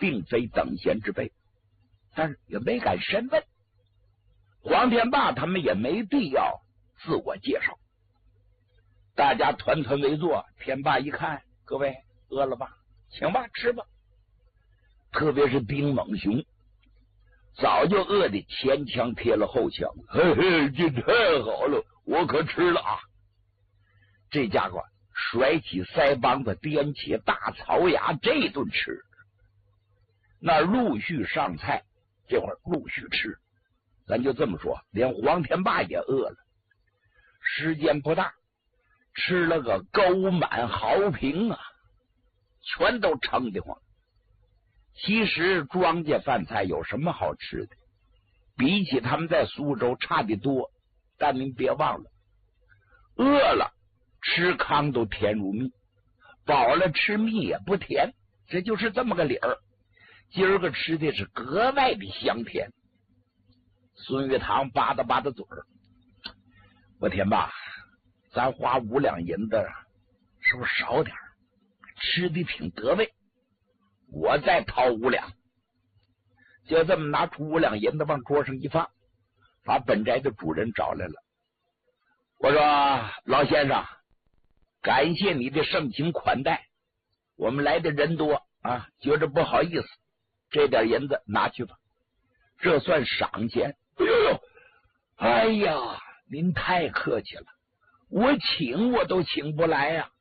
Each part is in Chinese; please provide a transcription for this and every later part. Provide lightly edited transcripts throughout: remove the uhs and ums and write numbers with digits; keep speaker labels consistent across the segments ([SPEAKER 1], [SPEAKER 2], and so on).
[SPEAKER 1] 并非等闲之辈，但是也没敢深问。黄天霸他们也没必要自我介绍，大家团团围坐。天霸一看，各位饿了吧？请吧，吃吧。特别是丁猛雄，早就饿得前腔贴了后腔，嘿嘿，这太好了，我可吃了啊！这家伙甩起腮帮子，掂起大槽牙，这顿吃。那陆续上菜，这会儿陆续吃。咱就这么说，连黄天霸也饿了。时间不大，吃了个沟满壕平啊，全都撑得慌。其实庄稼饭菜有什么好吃的？比起他们在苏州差得多。但您别忘了，饿了吃糠都甜如蜜，饱了吃蜜也不甜，这就是这么个理儿。今儿个吃的是格外的香甜。孙玉堂吧嗒吧嗒嘴儿，我天霸，咱花5两银子是不是少点？吃的挺得味，我再掏5两。就这么拿出5两银子往桌上一放，把本宅的主人找来了。我说老先生，感谢你的盛情款待，我们来的人多啊，觉着不好意思，这点银子拿去吧，这算赏钱。哎呦，哎呀，您太客气了，我请我都请不来呀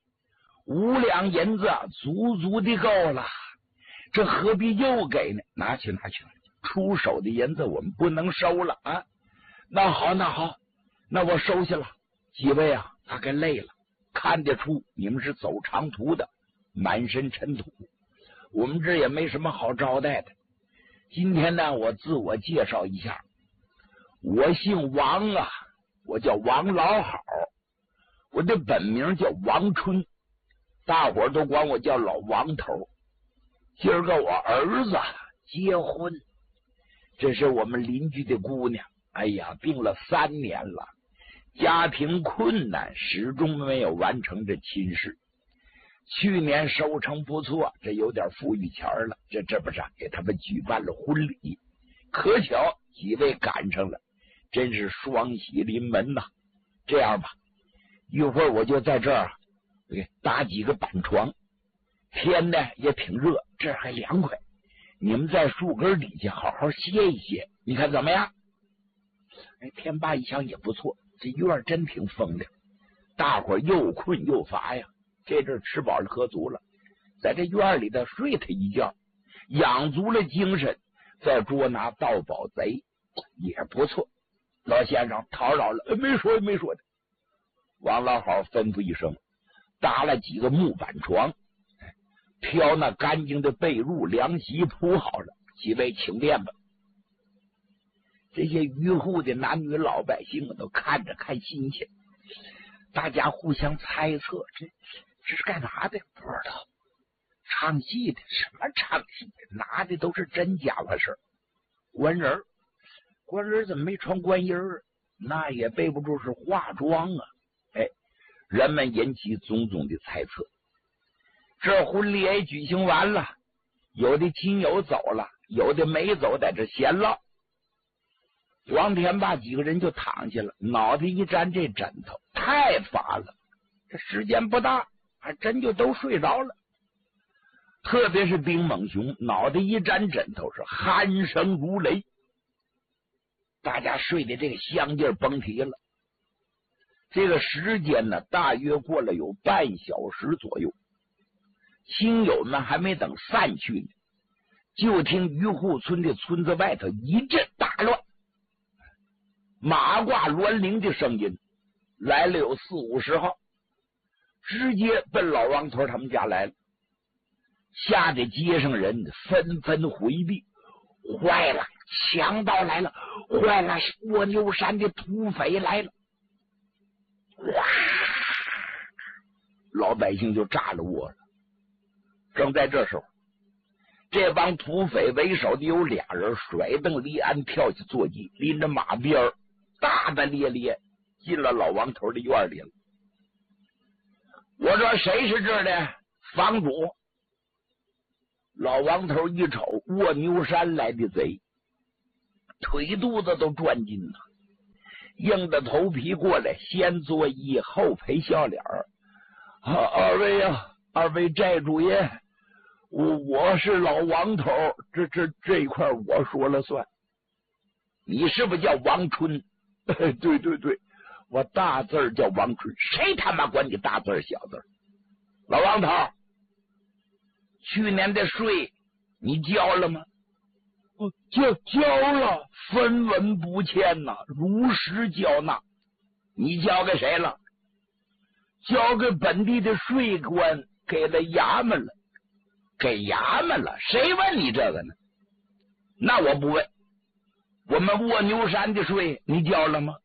[SPEAKER 1] ，5两银子足足的够了，这何必又给呢？拿去拿去，出手的银子我们不能收了啊！那好那好，那我收下了。几位啊，大概累了，看得出你们是走长途的，满身尘土，我们这也没什么好招待的。今天呢，我自我介绍一下，我姓王啊，我叫王老好，我的本名叫王春，大伙都管我叫老王头。今儿个我儿子结婚，这是我们邻居的姑娘，哎呀，病了3年了，家庭困难，始终没有完成这亲事。去年收成不错，这有点富裕钱了，这不是给他们举办了婚礼，可巧几位赶上了，真是双喜临门呐。这样吧，一会儿我就在这儿给搭几个板床，天呢也挺热，这还凉快，你们在树根底下好好歇一歇，你看怎么样？哎，天霸一想也不错，这院真挺风凉，大伙又困又乏呀，这阵吃饱了喝足了，在这院里头睡他一觉，养足了精神，再捉拿盗宝贼也不错。老先生叨扰了，没说的。王老好吩咐一声，搭了几个木板床，挑那干净的被褥凉席铺好了，几位请便吧。这些渔户的男女老百姓都看着看新鲜，大家互相猜测，这是干嘛的？不知道。唱戏的？什么唱戏的？拿的都是真假巴事。官人怎么没穿官衣儿？那也背不住是化妆啊！哎，人们引起种种的猜测。这婚礼也举行完了，有的亲友走了，有的没走，在这闲唠。王天霸几个人就躺下了，脑袋一沾这枕头，太乏了。这时间不大，还真就都睡着了。特别是丁猛雄，脑袋一沾枕头是鼾声如雷。大家睡的这个香劲儿甭提了。这个时间呢，大约过了有半小时左右，亲友们还没等散去呢，就听渔户村的村子外头一阵大乱，马挂銮铃的声音，来了有40-50号，直接奔老王头他们家来了，吓得街上人纷纷回避。坏了，强盗来了！坏了，蜗牛山的土匪来了！哇！老百姓就炸了窝了。正在这时候，这帮土匪为首的有2人甩蹬离鞍，跳下坐骑，拎着马鞭，大大咧咧进了老王头的院里了。我说谁是这儿的房主？ 老王头一瞅，卧牛山来的贼，腿肚子都转筋了，硬着头皮过来，先作揖，后赔笑脸二位呀，二位寨主爷，我是老王头，这一块我说了算。你是不是叫王春？对对对，我大字叫王春，谁他妈管你大字小字？老王头，去年的税你交了吗？交了，分文不欠呐，如实交纳。你交给谁了？交给本地的税官，给了衙门了。给衙门了？谁问你这个呢？那我不问。我们卧牛山的税你交了吗？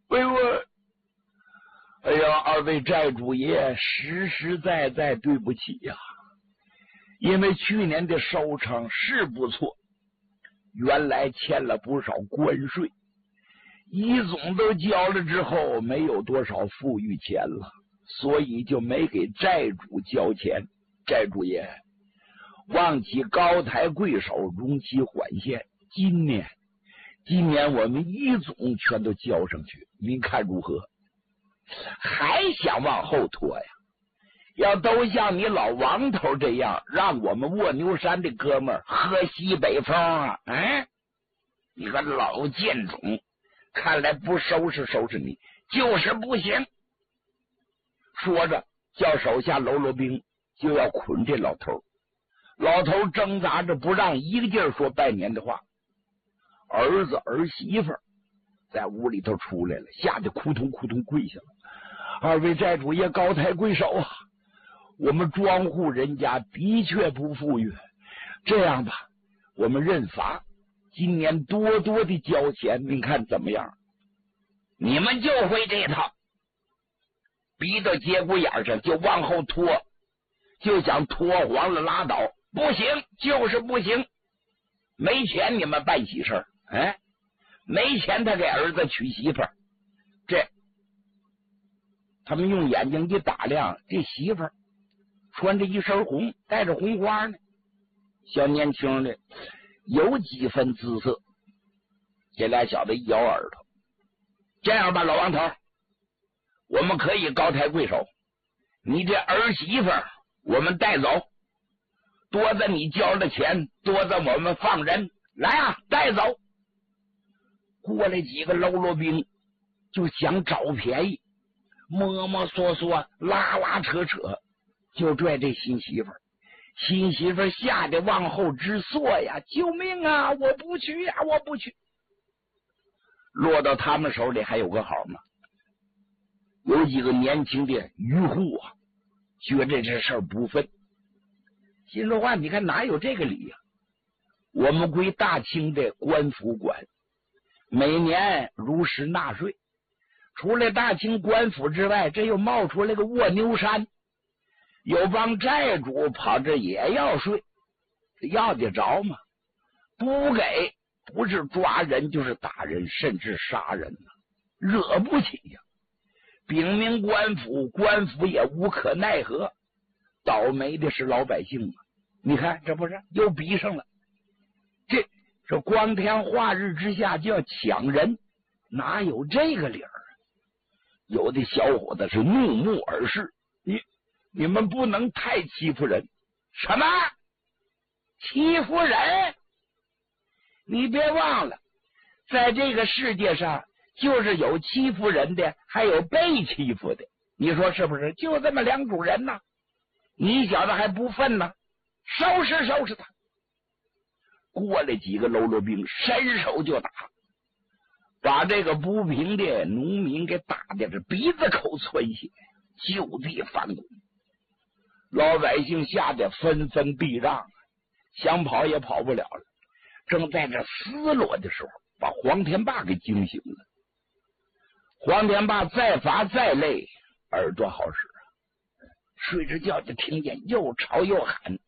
[SPEAKER 1] 哎呀，二位寨主爷，实实在在对不起呀，因为去年的收成是不错，原来欠了不少关税，一总都交了之后，没有多少富裕钱了，所以就没给寨主交钱。寨主爷，望其高抬贵手，容其缓线。今年我们一总全都交上去，您看如何？还想往后拖呀？要都像你老王头这样，让我们卧牛山的哥们儿喝西北风啊！你个老贱种，看来不收拾收拾你就是不行。说着，叫手下喽啰兵就要捆这老头。老头挣扎着不让，一个劲儿说拜年的话。儿子儿媳妇在屋里头出来了，吓得扑通扑通跪下了。二位寨主爷高抬贵手啊，我们庄户人家的确不富裕，这样吧，我们认罚，今年多多的交钱，您看怎么样？你们就会这套，逼到节骨眼上就往后拖，就想拖黄了拉倒，不行，就是不行。没钱你们办喜事儿，没钱他给儿子娶媳妇儿，这他们用眼睛一打量，这媳妇儿穿着一身红，带着红花呢，小年轻的有几分姿色。这俩小子一摇耳朵，这样吧，老王头，我们可以高抬贵手，你这儿媳妇儿我们带走，多的你交了钱，多的我们放人，来啊，带走。过来几个喽啰兵就想找便宜，摸摸索索，拉拉扯扯，就拽这新媳妇儿。新媳妇儿吓得往后直缩呀，救命啊，我不去呀，我不去。落到他们手里还有个好吗？有几个年轻的渔户啊，觉得这事儿不分，心说话，你看哪有这个理呀？我们归大清的官府管，每年如实纳税，除了大清官府之外，这又冒出来个卧牛山，有帮寨主跑这也要税，要得着吗？不给，不是抓人就是打人，甚至杀人呢，惹不起呀。禀明官府，官府也无可奈何。倒霉的是老百姓啊！你看，这不是又逼上了？这光天化日之下就要抢人，哪有这个理儿？有的小伙子是怒目而视，你们不能太欺负人。什么欺负人？你别忘了，在这个世界上，就是有欺负人的，还有被欺负的。你说是不是？就这么两种人呢？你小子还不忿呢？收拾收拾他！过来几个喽啰兵，伸手就打，把这个不平的农民给打的这鼻子口窜血，就地翻滚。老百姓吓得纷纷避让，想跑也跑不了了。正在这厮落的时候，把黄天霸给惊醒了。黄天霸再乏再累，耳朵好使啊，睡着觉就听见又吵又喊，